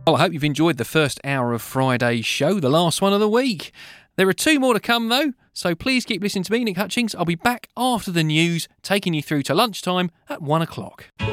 Well, I hope you've enjoyed the first hour of Friday's show, the last one of the week. There are 2 more to come, though, so please keep listening to me, Nick Hutchings. I'll be back after the news, taking you through to lunchtime at 1 o'clock.